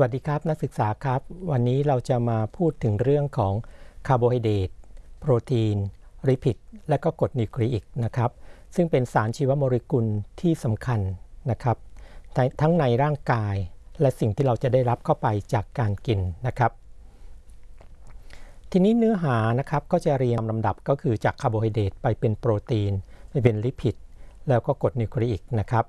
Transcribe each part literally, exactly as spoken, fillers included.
วัสดีครับนักศึกษาครับวันนี้เราจะมาพูดถึงเรื่องของคาร์โบไฮเดรตโปรตีนลิพิดและก็กรดนิวคลีอิกนะครับซึ่งเป็นสารชีวโมเลกุลที่สำคัญนะครับทั้งในร่างกายและสิ่งที่เราจะได้รับเข้าไปจากการกินนะครับทีนี้เนื้อหานะครับก็จะเรียงลำดับก็คือจากคาร์โบไฮเดรตไปเป็นโปรตีนไปเป็นลิพิดแล้วก็กรดนิวคลีอิกนะครับ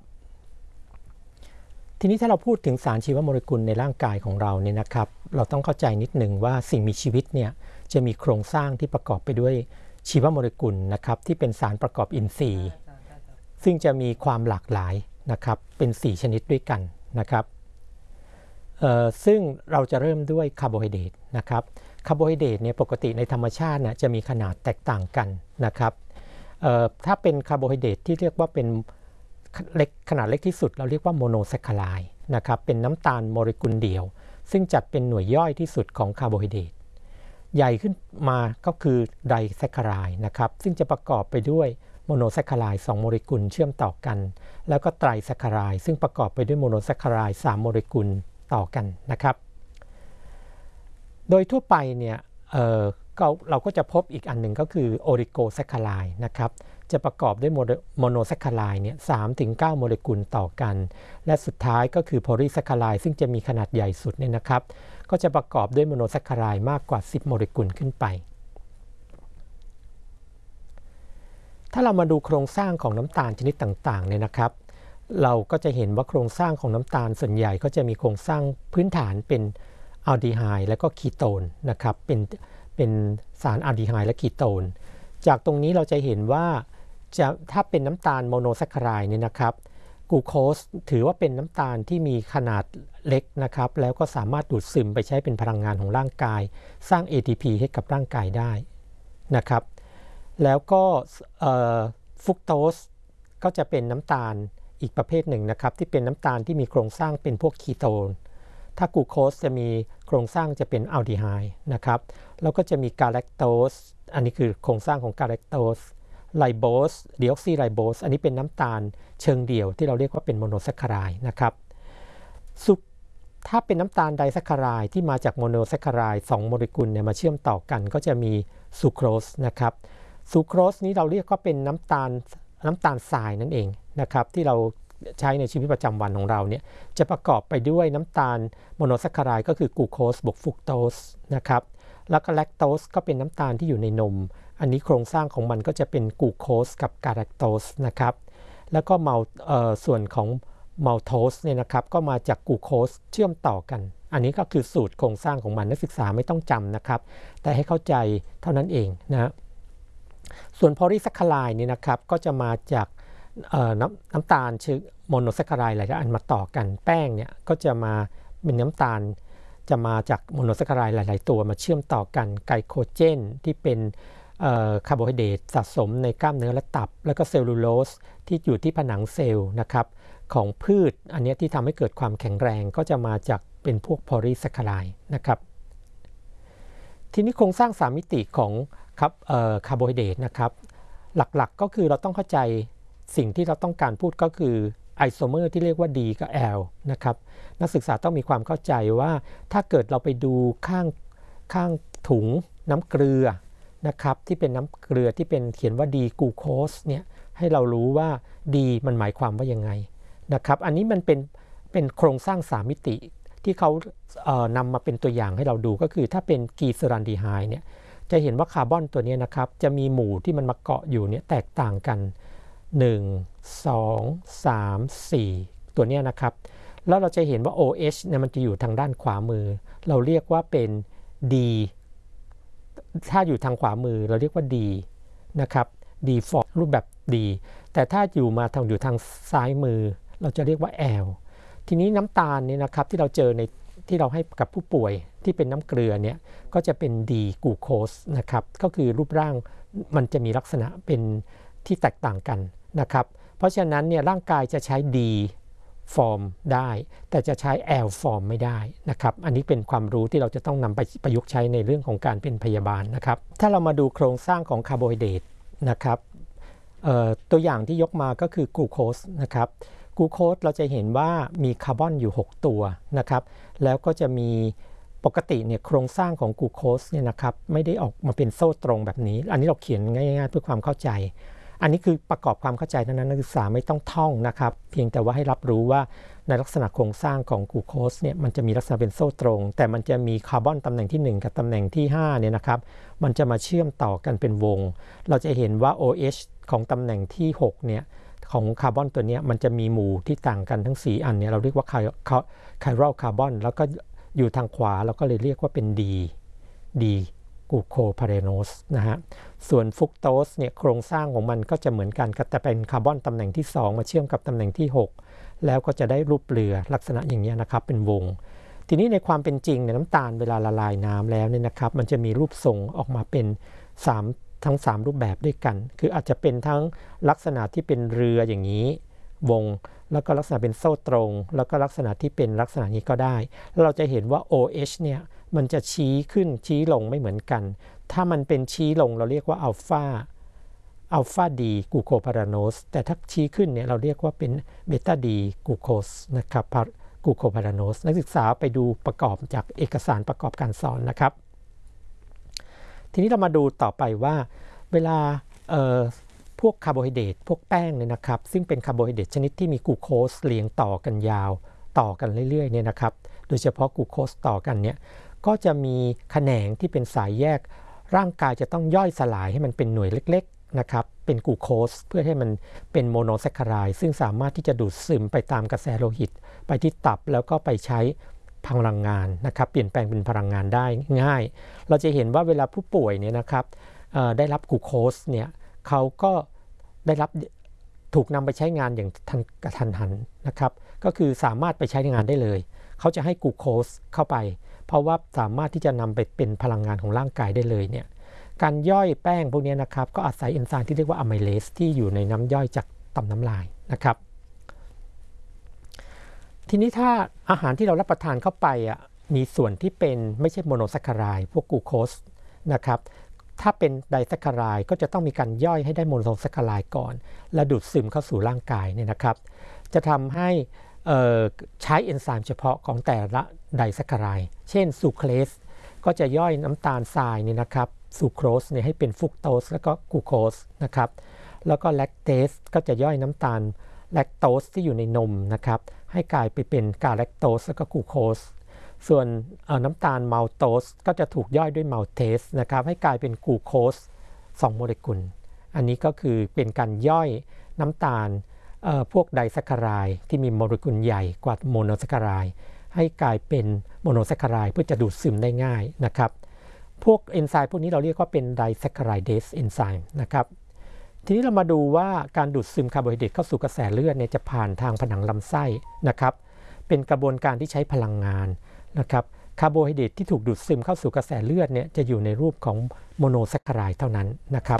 ทีนี้ถ้าเราพูดถึงสารชีวโมเลกุลในร่างกายของเราเนี่ยนะครับเราต้องเข้าใจนิดหนึ่งว่าสิ่งมีชีวิตเนี่ยจะมีโครงสร้างที่ประกอบไปด้วยชีวโมเลกุลนะครับที่เป็นสารประกอบอินทรีย์ซึ่งจะมีความหลากหลายนะครับเป็นสี่ชนิดด้วยกันนะครับซึ่งเราจะเริ่มด้วยคาร์โบไฮเดรตนะครับคาร์โบไฮเดรตเนี่ยปกติในธรรมชาตินะจะมีขนาดแตกต่างกันนะครับถ้าเป็นคาร์โบไฮเดรตที่เรียกว่าเป็นเล็กขนาดเล็กที่สุดเราเรียกว่าโมโนแซคคาไลด์นะครับเป็นน้ำตาลโมเลกุลเดียวซึ่งจัดเป็นหน่วยย่อยที่สุดของคาร์โบไฮเดรตใหญ่ขึ้นมาก็คือไดแซคคาไลด์นะครับซึ่งจะประกอบไปด้วยโมโนแซคคาไลด์สองโมเลกุลเชื่อมต่อกันแล้วก็ไตรแซคคาไลด์ซึ่งประกอบไปด้วยโมโนแซคคาไลด์สามโมเลกุลต่อกันนะครับโดยทั่วไปเนี่ย เอ่อเราก็จะพบอีกอันหนึ่งก็คือโอลิโกแซคคาไลด์นะครับจะประกอบด้วยโมโนแซคคาไลด์เนี่ยสามถึงเก้าโมเลกุลต่อกันและสุดท้ายก็คือโพลีแซคคาไลด์ซึ่งจะมีขนาดใหญ่สุดเนี่ยนะครับก็จะประกอบด้วยโมโนแซคคาไลด์มากกว่าสิบโมเลกุลขึ้นไปถ้าเรามาดูโครงสร้างของน้ำตาลชนิดต่างๆเนี่ยนะครับเราก็จะเห็นว่าโครงสร้างของน้ำตาลส่วนใหญ่ก็จะมีโครงสร้างพื้นฐานเป็นอัลดีไฮด์และก็คีโตนนะครับเป็นเป็นสารอัลดีไฮด์และคีโตนจากตรงนี้เราจะเห็นว่าจะถ้าเป็นน้ำตาลโมโนแซคคาไลด์เนี่ยนะครับกลูโคสถือว่าเป็นน้ำตาลที่มีขนาดเล็กนะครับแล้วก็สามารถดูดซึมไปใช้เป็นพลังงานของร่างกายสร้าง เอ ที พี ให้กับร่างกายได้นะครับแล้วก็ฟรุกโตสก็จะเป็นน้ำตาลอีกประเภทหนึ่งนะครับที่เป็นน้ำตาลที่มีโครงสร้างเป็นพวกคีโตนถ้ากลูโคสจะมีโครงสร้างจะเป็นอัลดีไฮด์นะครับแล้วก็จะมีกาแลคโตสอันนี้คือโครงสร้างของกาแลคโตสไลโบสดีออกซิไรโบสอันนี้เป็นน้ำตาลเชิงเดี่ยวที่เราเรียกว่าเป็นโมโนแซคคาไลด์นะครับสุถ้าเป็นน้ำตาลไดแซคคาไลด์ที่มาจากโมโนแซคคาไลด์สองโมเลกุลเนี่ยมาเชื่อมต่อกันก็จะมีซูโครสนะครับซูโครสนี้เราเรียกว่าเป็นน้ำตาลน้ำตาลทรายนั่นเองนะครับที่เราใช้ในชีวิตประจำวันของเราเนี่ยจะประกอบไปด้วยน้ำตาลโมโนแซคคาไลด์ก็คือกลูโคสบวกฟรุกโตสนะครับแล้วก็แลคโตสก็เป็นน้ำตาลที่อยู่ในนมอันนี้โครงสร้างของมันก็จะเป็นกลูโคสกับกาแลคโตสนะครับแล้วก็เมาเอ่อส่วนของมัลโทสเนี่ยนะครับก็มาจากกลูโคสเชื่อมต่อกันอันนี้ก็คือสูตรโครงสร้างของมันนักศึกษาไม่ต้องจำนะครับแต่ให้เข้าใจเท่านั้นเองนะส่วนโพลีแซคคาไลด์เนี่ยนะครับก็จะมาจากน้ำน้ำตาลชื่อโมโนแซคคาไลด์หลายอันมาต่อกันแป้งเนี่ยก็จะมาเป็นน้ำตาลจะมาจากโมโนแซคคาไลด์หลายๆตัวมาเชื่อมต่อกันไกลโคเจนที่เป็นคาร์โบไฮเดรตสะสมในกล้ามเนื้อและตับแล้วก็เซลลูโลสที่อยู่ที่ผนังเซลล์นะครับของพืชอันนี้ที่ทำให้เกิดความแข็งแรงก็จะมาจากเป็นพวกโพลีแซคคาไลด์นะครับทีนี้โครงสร้างสามมิติของคาร์โบไฮเดรตนะครับหลักๆก็คือเราต้องเข้าใจสิ่งที่เราต้องการพูดก็คือไอโซเมอร์ที่เรียกว่า D กับ L นะครับนักศึกษาต้องมีความเข้าใจว่าถ้าเกิดเราไปดูข้างข้างถุงน้ำเกลือนะครับที่เป็นน้ำเกลือที่เป็นเขียนว่า D กลูโคสเนี่ยให้เรารู้ว่า D มันหมายความว่ายังไงนะครับอันนี้มันเป็นเป็นโครงสร้างสามมิติที่เขาเอ่อนำมาเป็นตัวอย่างให้เราดูก็คือถ้าเป็นกีซารัลดีไฮด์เนี่ยจะเห็นว่าคาร์บอนตัวนี้นะครับจะมีหมู่ที่มันมาเกาะอยู่เนี่ยแตกต่างกันหนึ่ง สอง สาม สี่ตัวนี้นะครับแล้วเราจะเห็นว่า โอ เอช เนี่ยมันจะอยู่ทางด้านขวามือเราเรียกว่าเป็น D ถ้าอยู่ทางขวามือเราเรียกว่า D นะครับ D form รูปแบบ D แต่ถ้าอยู่มาทางอยู่ทางซ้ายมือเราจะเรียกว่า L ทีนี้น้ำตาลเนี่ยนะครับที่เราเจอในที่เราให้กับผู้ป่วยที่เป็นน้ำเกลือเนี่ยก็จะเป็น D กลูโคสนะครับก็คือรูปร่างมันจะมีลักษณะเป็นที่แตกต่างกันนะครับเพราะฉะนั้นเนี่ยร่างกายจะใช้ D ฟอร์มได้แต่จะใช้ L ฟอร์มไม่ได้นะครับอันนี้เป็นความรู้ที่เราจะต้องนำไปประยุกต์ใช้ในเรื่องของการเป็นพยาบาลนะครับถ้าเรามาดูโครงสร้างของคาร์โบไฮเดรตนะครับตัวอย่างที่ยกมาก็คือกลูโคสนะครับกลูโคสเราจะเห็นว่ามีคาร์บอนอยู่หกตัวนะครับแล้วก็จะมีปกติเนี่ยโครงสร้างของกลูโคสเนี่ยนะครับไม่ได้ออกมาเป็นโซ่ตรงแบบนี้อันนี้เราเขียนง่ายๆเพื่อความเข้าใจอันนี้คือประกอบความเข้าใจนั้นนักศึกษาไม่ต้องท่องนะครับเพียงแต่ว่าให้รับรู้ว่าในลักษณะโครงสร้างของกลูโคสเนี่ยมันจะมีลักษณะเป็นโซ่ตรงแต่มันจะมีคาร์บอนตำแหน่งที่หนึ่งกับตำแหน่งที่ห้าเนี่ยนะครับมันจะมาเชื่อมต่อกันเป็นวงเราจะเห็นว่า โอ เอช ของตำแหน่งที่หกเนี่ยของคาร์บอนตัวนี้มันจะมีหมู่ที่ต่างกันทั้งสี่อันเนี่ยเราเรียกว่าไคลรัลคาร์บอนแล้วก็อยู่ทางขวาเราก็เลยเรียกว่าเป็น D D กลูโคพาเรโนสนะฮะส่วนฟรุกโตสเนี่ยโครงสร้างของมันก็จะเหมือนกันแต่เป็นคาร์บอนตำแหน่งที่สองมาเชื่อมกับตำแหน่งที่หกแล้วก็จะได้รูปเรือลักษณะอย่างนี้นะครับเป็นวงทีนี้ในความเป็นจริงเนี่ยน้ำตาลเวลาละลายน้ำแล้วเนี่ยนะครับมันจะมีรูปทรงออกมาเป็นสามทั้งสามรูปแบบด้วยกันคืออาจจะเป็นทั้งลักษณะที่เป็นเรืออย่างนี้วงแล้วก็ลักษณะเป็นโซ่ตรงแล้วก็ลักษณะที่เป็นลักษณะนี้ก็ได้แล้วเราจะเห็นว่า โอ เอช เนี่ยมันจะชี้ขึ้นชี้ลงไม่เหมือนกันถ้ามันเป็นชี้ลงเราเรียกว่าอัลฟาอัลฟาดีกลูโคพาราโนสแต่ถ้าชี้ขึ้นเนี่ยเราเรียกว่าเป็นเบต้าดีกลูโคสนะครับกลูโคพาราโนสนักศึกษาไปดูประกอบจากเอกสารประกอบการสอนนะครับทีนี้เรามาดูต่อไปว่าเวลาเอ่อพวกคาร์โบไฮเดรตพวกแป้งเนี่ยนะครับซึ่งเป็นคาร์โบไฮเดรตชนิดที่มีกลูโคสเรียงต่อกันยาวต่อกันเรื่อยๆเนี่ยนะครับโดยเฉพาะกลูโคสต่อกันเนี่ยก็จะมีแขนงที่เป็นสายแยกร่างกายจะต้องย่อยสลายให้มันเป็นหน่วยเล็กๆนะครับเป็นกลูโคสเพื่อให้มันเป็นโมโนแซคคาไรด์ซึ่งสามารถที่จะดูดซึมไปตามกระแสโลหิตไปที่ตับแล้วก็ไปใช้พลังงานนะครับเปลี่ยนแปลงเป็นพลังงานได้ง่ายเราจะเห็นว่าเวลาผู้ป่วยเนี่ยนะครับได้รับกลูโคสเนี่ยเขาก็ได้รับถูกนำไปใช้งานอย่างทันกระทันหันนะครับก็คือสามารถไปใช้งานได้เลยเขาจะให้กลูโคสเข้าไปเพราะว่าสามารถที่จะนำไปเป็นพลังงานของร่างกายได้เลยเนี่ยการย่อยแป้งพวกนี้นะครับก็อาศัยเอนไซม์ที่เรียกว่าอะไมเลสที่อยู่ในน้ำย่อยจากต่อมน้ำลายนะครับทีนี้ถ้าอาหารที่เรารับประทานเข้าไปอ่ะมีส่วนที่เป็นไม่ใช่โมโนแซคคาไรด์พวกกลูโคสนะครับถ้าเป็นไดแซคคาไรด์ก็จะต้องมีการย่อยให้ได้โมโนแซคคาไรด์ก่อนและดูดซึมเข้าสู่ร่างกายเนี่ยนะครับจะทำให้ใช้เอนไซม์เฉพาะของแต่ละไดแซคคาไรด์เช่นซูเครสก็จะย่อยน้ำตาลทรายเนี่ยนะครับซูโครสเนี่ยให้เป็นฟรุกโตสแล้วก็กลูโคสนะครับแล้วก็แลคเตสก็จะย่อยน้ำตาลแลคโตสที่อยู่ในนมนะครับให้กลายไปเป็นกาแลคโตสแล้วก็กลูโคสส่วนน้ำตาลมัลโตสก็จะถูกย่อยด้วยมัลเทสนะครับให้กลายเป็นกลูโคสสองโมเลกุลอันนี้ก็คือเป็นการย่อยน้ำตาลพวกไดแซคคาไรด์ที่มีโมเลกุลใหญ่กว่าโมโนแซคคาไรด์ให้กลายเป็นโมโนแซคคาไรด์เพื่อจะดูดซึมได้ง่ายนะครับพวกเอนไซม์พวกนี้เราเรียกว่าเป็นไดแซคคาไรเดสเอนไซม์นะครับทีนี้เรามาดูว่าการดูดซึมคาร์โบไฮเดรตเข้าสู่กระแสเลือดเนี่ยจะผ่านทางผนังลำไส้นะครับเป็นกระบวนการที่ใช้พลังงานนะครับคาร์โบไฮเดรตที่ถูกดูดซึมเข้าสู่กระแสเลือดเนี่ยจะอยู่ในรูปของโมโนแซคคาไรด์เท่านั้นนะครับ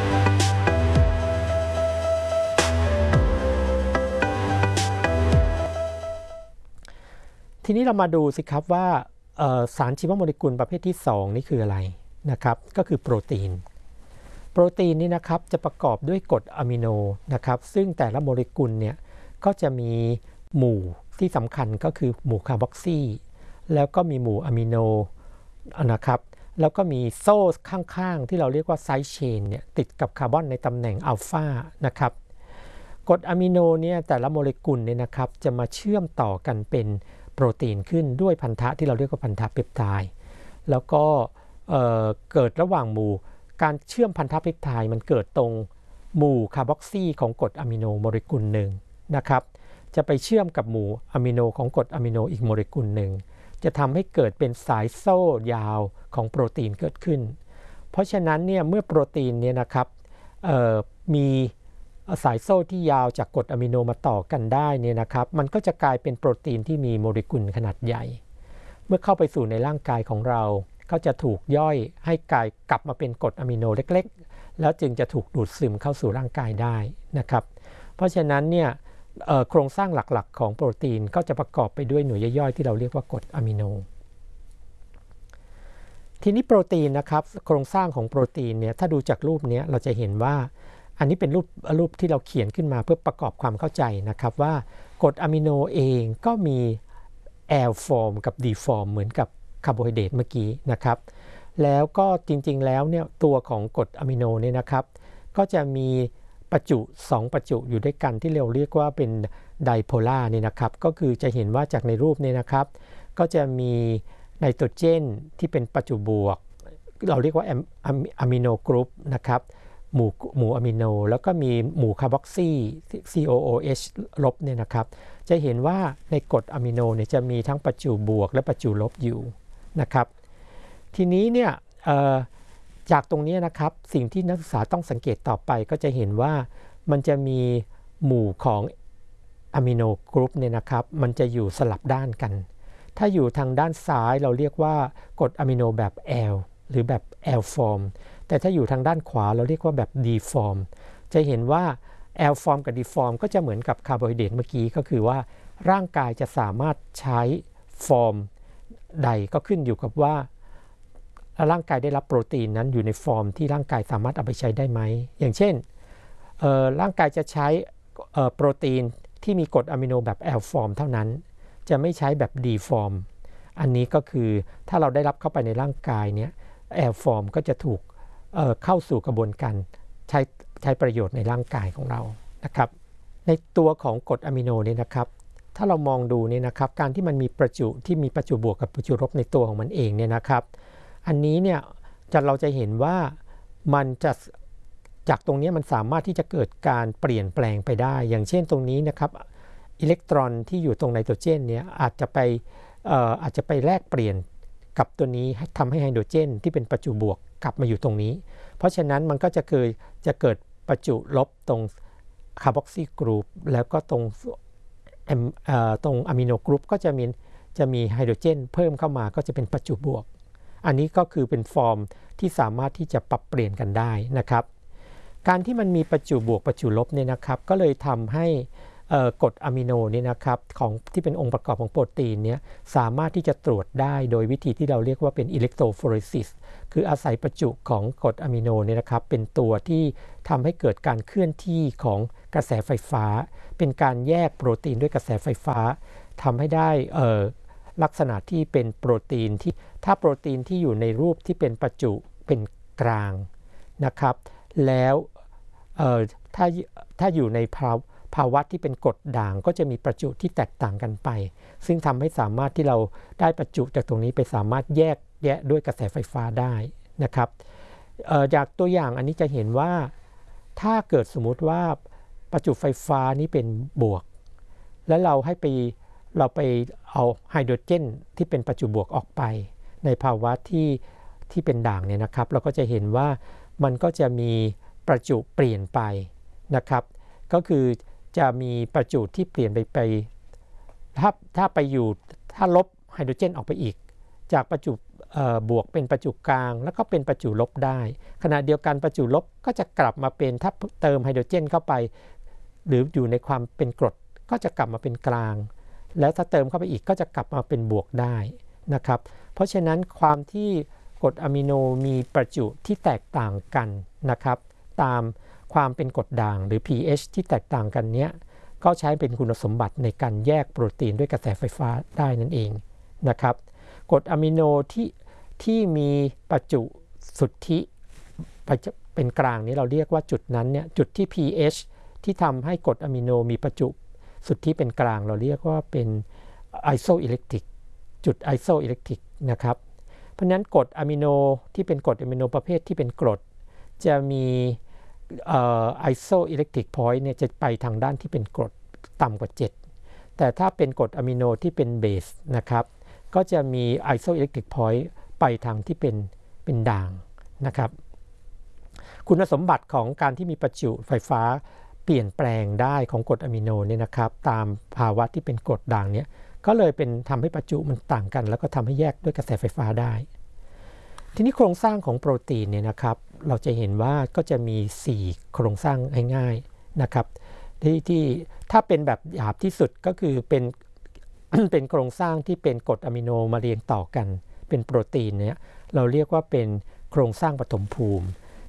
ทีนี้เรามาดูสิครับว่าสารชีวโมเลกุลประเภทที่สองนี่คืออะไรนะครับก็คือโปรตีนโปรตีนนี่นะครับจะประกอบด้วยกรดอะมิโนนะครับซึ่งแต่ละโมเลกุลเนี่ยก็จะมีหมู่ที่สำคัญก็คือหมู่คาร์บอกซีแล้วก็มีหมู่อะมิโนนะครับแล้วก็มีโซ่ข้างๆที่เราเรียกว่าไซด์เชนเนี่ยติดกับคาร์บอนในตำแหน่งอัลฟานะครับกรดอะมิโนเนี่ยแต่ละโมเลกุลเนี่ยนะครับจะมาเชื่อมต่อกันเป็นโปรตีนขึ้นด้วยพันธะที่เราเรียกว่าพันธะเปปไทด์แล้วก็เอ่อเกิดระหว่างหมู่การเชื่อมพันธะเปปไทด์มันเกิดตรงหมู่คาร์บอกซีของกรดอะมิโนโมเลกุลหนึ่งนะครับจะไปเชื่อมกับหมู่อะมิโนของกรดอะมิโนอีกโมเลกุลหนึ่งจะทำให้เกิดเป็นสายโซ่ยาวของโปรตีนเกิดขึ้นเพราะฉะนั้นเนี่ยเมื่อโปรตีนเนี่ยนะครับมีสายโซ่ที่ยาวจากกรดอะมิโนมาต่อกันได้เนี่ยนะครับมันก็จะกลายเป็นโปรตีนที่มีโมเลกุลขนาดใหญ่เมื่อเข้าไปสู่ในร่างกายของเราก็จะถูกย่อยให้กลายกลับมาเป็นกรดอะมิโนเล็กๆแล้วจึงจะถูกดูดซึมเข้าสู่ร่างกายได้นะครับเพราะฉะนั้นเนี่ยโครงสร้างหลักๆของโปรตีนก็จะประกอบไปด้วยหน่วยย่อยๆที่เราเรียกว่ากรดอะมิโนทีนี้โปรตีนนะครับโครงสร้างของโปรตีนเนี่ยถ้าดูจากรูปนี้เราจะเห็นว่าอันนี้เป็นรูปรูปที่เราเขียนขึ้นมาเพื่อประกอบความเข้าใจนะครับว่ากรดอะมิโนเองก็มี L ฟอร์มกับ D ฟอร์มเหมือนกับคาร์โบไฮเดรตเมื่อกี้นะครับแล้วก็จริงๆแล้วเนี่ยตัวของกรดอะมิโนเนี่ยนะครับก็จะมีประจุสองประจุอยู่ด้วยกันที่เราเรียกว่าเป็นไดโพล่าเนี่ยนะครับก็คือจะเห็นว่าจากในรูปเนี่ยนะครับก็จะมีไนโตรเจนที่เป็นประจุบวกเราเรียกว่าอะมิโนกรุ๊ปนะครับหมู่หมู่อะมิโนแล้วก็มีหมู่คาร์บอกซี ซี โอ โอ เอช ลบเนี่ยนะครับจะเห็นว่าในกรดอะมิโนเนี่ยจะมีทั้งประจุบวกและประจุลบอยู่นะครับทีนี้เนี่ยจากตรงนี้นะครับสิ่งที่นักศึกษาต้องสังเกตต่อไปก็จะเห็นว่ามันจะมีหมู่ของอะมิโนกรุ๊ปเนี่ยนะครับมันจะอยู่สลับด้านกันถ้าอยู่ทางด้านซ้ายเราเรียกว่ากรดอะมิโนแบบ L หรือแบบ L ฟอร์มแต่ถ้าอยู่ทางด้านขวาเราเรียกว่าแบบ D ฟอร์มจะเห็นว่า L ฟอร์มกับ D ฟอร์มก็จะเหมือนกับคาร์โบไฮเดรตเมื่อกี้ก็คือว่าร่างกายจะสามารถใช้ฟอร์มใดก็ขึ้นอยู่กับว่าร่างกายได้รับโปรตีนนั้นอยู่ในฟอร์มที่ร่างกายสามารถเอาไปใช้ได้ไหมอย่างเช่นร่างกายจะใช้โปรตีนที่มีกรดอะมิโนแบบ L ฟอร์มเท่านั้นจะไม่ใช้แบบ D ฟอร์มอันนี้ก็คือถ้าเราได้รับเข้าไปในร่างกายเนี่ย L ฟอร์มก็จะถูก เอ่อ เข้าสู่กระบวนการใช้ใช้ประโยชน์ในร่างกายของเรานะครับในตัวของกรดอะมิโนเนี่ยนะครับถ้าเรามองดูเนี่ยนะครับการที่มันมีประจุที่มีประจุบวกกับประจุลบในตัวของมันเองเนี่ยนะครับอันนี้เนี่ยจะเราจะเห็นว่ามันจะจากตรงนี้มันสามารถที่จะเกิดการเปลี่ยนแปลงไปได้อย่างเช่นตรงนี้นะครับอิเล็กตรอนที่อยู่ตรงไนโตรเจนเนี่ยอาจจะไปเอ่ออาจจะไปแลกเปลี่ยนกับตัวนี้ทำให้ไฮโดรเจนที่เป็นประจุบวกกลับมาอยู่ตรงนี้เพราะฉะนั้นมันก็จะเกิดจะเกิดประจุลบตรงคาร์บอกซิกรุ๊ปแล้วก็ตรงตรงอะมิโนกรุ๊ปก็จะมีจะมีไฮโดรเจนเพิ่มเข้ามาก็จะเป็นประจุบวกอันนี้ก็คือเป็นฟอร์มที่สามารถที่จะปรับเปลี่ยนกันได้นะครับการที่มันมีประจุบวกประจุลบเนี่ยนะครับก็เลยทำให้กรดอะมิโนนี่นะครับของที่เป็นองค์ประกอบของโปรตีนเนี่ยสามารถที่จะตรวจได้โดยวิธีที่เราเรียกว่าเป็นอิเล็กโทรโฟเรซิสคืออาศัยประจุของกรดอะมิโนเนี่ยนะครับเป็นตัวที่ทำให้เกิดการเคลื่อนที่ของกระแสไฟฟ้าเป็นการแยกโปรตีนด้วยกระแสไฟฟ้าทำให้ได้ลักษณะที่เป็นโปรตีนที่ถ้าโปรตีนที่อยู่ในรูปที่เป็นประจุเป็นกลางนะครับแล้วถ้าถ้าอยู่ในภาวะภาวะที่เป็นกรดด่างก็จะมีประจุที่แตกต่างกันไปซึ่งทำให้สามารถที่เราได้ประจุจากตรงนี้ไปสามารถแยกแยะด้วยกระแสไฟฟ้าได้นะครับจากตัวอย่างอันนี้จะเห็นว่าถ้าเกิดสมมุติว่าประจุไฟฟ้านี้เป็นบวกแล้วเราให้ไปเราไปเอาไฮโดรเจนที่เป็นประจุบวกออกไปในภาวะที่ที่เป็นด่างเนี่ยนะครับเราก็จะเห็นว่ามันก็จะมีประจุเปลี่ยนไปนะครับก็คือจะมีประจุที่เปลี่ยนไปไปถ้าถ้าไปอยู่ถ้าลบไฮโดรเจนออกไปอีกจากประจุบวกเป็นประจุกลางแล้วก็เป็นประจุลบได้ขณะเดียวกันประจุลบก็จะกลับมาเป็นถ้าเติมไฮโดรเจนเข้าไปหรืออยู่ในความเป็นกรดก็จะกลับมาเป็นกลางแล้วถ้าเติมเข้าไปอีกก็จะกลับมาเป็นบวกได้นะครับเพราะฉะนั้นความที่กรดอะมิโนมีประจุที่แตกต่างกันนะครับตามความเป็นกรดด่างหรือ pH ที่แตกต่างกันเนี้ยก็ใช้เป็นคุณสมบัติในการแยกโปรตีนด้วยกระแสไฟฟ้าได้นั่นเองนะครับกรดอะมิโนที่ที่มีประจุสุทธิเป็นกลางนี้เราเรียกว่าจุดนั้นเนี่ยจุดที่ pH ที่ทำให้กรดอะมิโนมีประจุสุทธิเป็นกลางเราเรียกว่าเป็นไอโซอิเล็กทริกจุดไอโซอิเล็กทริกนะครับเพราะฉะนั้นกรดอะมิโนที่เป็นกรดอะมิโนประเภทที่เป็นกรดจะมีไอโซอิเล็กทริกพอยต์เนี่ยจะไปทางด้านที่เป็นกรดต่ำกว่าเจ็ดแต่ถ้าเป็นกรดอะมิโนที่เป็นเบสนะครับก็จะมีไอโซอิเล็กทริกพอยต์ไปทางที่เป็นเป็นด่างนะครับคุณสมบัติของการที่มีประจุไฟฟ้าเปลี่ยนแปลงได้ของกรดอะมิโนเนี่ยนะครับตามภาวะที่เป็นกรดด่างเนี่ยก็เลยเป็นทำให้ประจุมันต่างกันแล้วก็ทำให้แยกด้วยกระแสไฟฟ้าได้ทีนี้โครงสร้างของโปรตีนเนี่ยนะครับเราจะเห็นว่าก็จะมีสี่โครงสร้างง่ายๆนะครับที่ที่ถ้าเป็นแบบหยาบที่สุดก็คือเป็น เป็นโครงสร้างที่เป็นกรดอะมิโนมาเรียงต่อกันเป็นโปรตีนเนี่ยเราเรียกว่าเป็นโครงสร้างปฐมภูมิ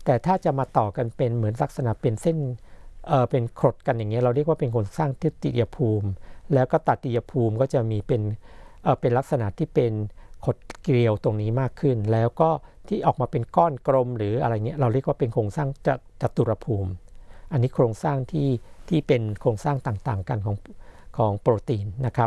แต่ถ้าจะมาต่อกันเป็นเหมือนลักษณะเป็นเส้นเอ่อเป็นขดกันอย่างเงี้ยเราเรียกว่าเป็นโครงสร้างตติยภูมิแล้วก็ตติยภูมิก็จะมีเป็นเอ่อเป็นลักษณะที่เป็นขดเกลียวตรงนี้มากขึ้นแล้วก็ที่ออกมาเป็นก้อนกลมหรืออะไรเงี้ยเราเรียกว่าเป็นโครงสร้างจัตุรภูมิอันนี้โครงสร้างที่ที่เป็นโครงสร้างต่างๆกันของของโปรตีนนะครับ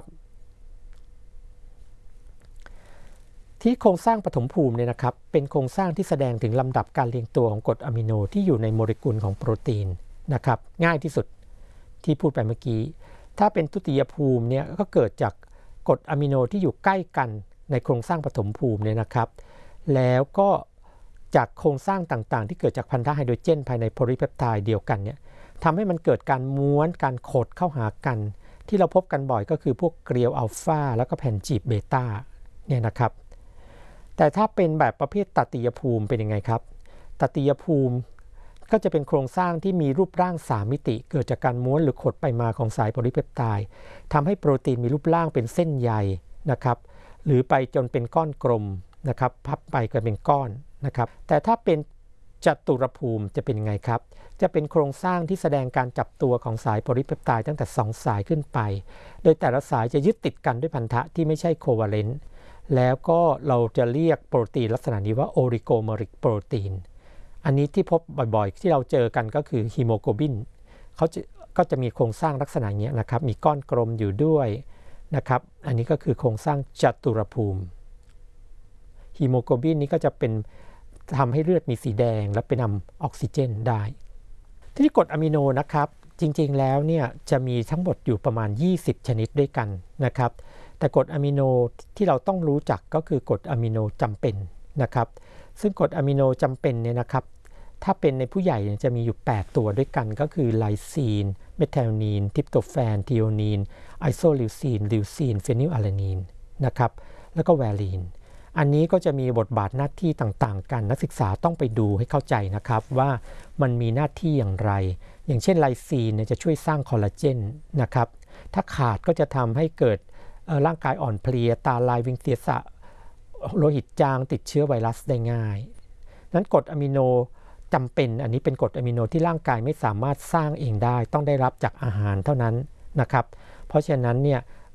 ที่โครงสร้างปฐมภูมิเนี่ยนะครับเป็นโครงสร้างที่แสดงถึงลำดับการเรียงตัวของกรดอะมิโนที่อยู่ในโมเลกุลของโปรตีนนะครับง่ายที่สุดที่พูดไปเมื่อกี้ถ้าเป็นทุติยภูมิเนี่ยก็เกิดจากกรดอะมิโนที่อยู่ใกล้กันในโครงสร้างปฐมภูมิเนี่ยนะครับแล้วก็จากโครงสร้างต่างๆที่เกิดจากพันธะไฮโดรเจนภายในโพลีเพปไทด์เดียวกันเนี่ยทำให้มันเกิดการม้วนการขดเข้าหากันที่เราพบกันบ่อยก็คือพวกเกลียวอัลฟาแล้วก็แผ่นจีบเบต้าเนี่ยนะครับแต่ถ้าเป็นแบบประเภทตติยภูมิเป็นยังไงครับตติยภูมิก็จะเป็นโครงสร้างที่มีรูปร่างสามมิติเกิดจากการม้วนหรือขดไปมาของสายโพลีเพปไทด์ทำให้โปรตีนมีรูปร่างเป็นเส้นใยนะครับหรือไปจนเป็นก้อนกลมนะครับพับไปก็เป็นก้อนนะครับแต่ถ้าเป็นจัตุรภูมิจะเป็นยังไงครับจะเป็นโครงสร้างที่แสดงการจับตัวของสายโพลีเพปไทด์ตั้งแต่สองสายขึ้นไปโดยแต่ละสายจะยึดติดกันด้วยพันธะที่ไม่ใช่โควาเลนต์แล้วก็เราจะเรียกโปรตีนลักษณะนี้ว่าโอริโกเมริกโปรตีนอันนี้ที่พบบ่อยๆที่เราเจอกันก็คือฮีโมโกลบินเขาจะก็จะมีโครงสร้างลักษณะนี้นะครับมีก้อนกลมอยู่ด้วยนะครับอันนี้ก็คือโครงสร้างจัตุรภูมิฮีโมโกลบินนี้ก็จะเป็นทำให้เลือดมีสีแดงและเป็นนำออกซิเจนได้ที่กรดอะมิโนนะครับจริงๆแล้วเนี่ยจะมีทั้งหมดอยู่ประมาณยี่สิบชนิดด้วยกันนะครับแต่กรดอะมิโนที่เราต้องรู้จักก็คือกรดอะมิโนจำเป็นนะครับซึ่งกรดอะมิโนจำเป็นเนี่ยนะครับถ้าเป็นในผู้ใหญ่จะมีอยู่แปดตัวด้วยกันก็คือไลซีนเมทไทโอนีนทริปโตแฟนไทโอนีนไอโซลิวซีนลิวซีนเฟนิลอะลานีนนะครับแล้วก็แวลีนอันนี้ก็จะมีบทบาทหน้าที่ต่างๆกันนักศึกษาต้องไปดูให้เข้าใจนะครับว่ามันมีหน้าที่อย่างไรอย่างเช่นไลซีนเนี่ยจะช่วยสร้างคอลลาเจนนะครับถ้าขาดก็จะทำให้เกิดร่างกายอ่อนเพลียตาลายวิงเสียสะโลหิตจางติดเชื้อไวรัสได้ง่ายนั้นกรดอะมิโนจำเป็นอันนี้เป็นกรดอะมิโนที่ร่างกายไม่สามารถสร้างเองได้ต้องได้รับจากอาหารเท่านั้นนะครับเพราะฉะนั้นเนี่ย